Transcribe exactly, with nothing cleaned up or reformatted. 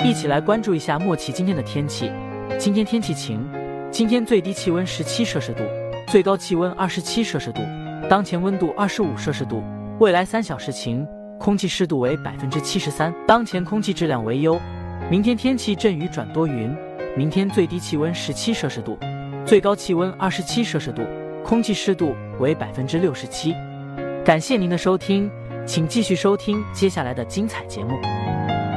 一起来关注一下莫奇今天的天气。今天天气晴，今天最低气温十七摄氏度，最高气温二十七摄氏度，当前温度二十五摄氏度。未来三小时晴，空气湿度为百分之七十三，当前空气质量为优。明天天气阵雨转多云，明天最低气温十七摄氏度，最高气温二十七摄氏度，空气湿度为百分之六十七。感谢您的收听，请继续收听接下来的精彩节目。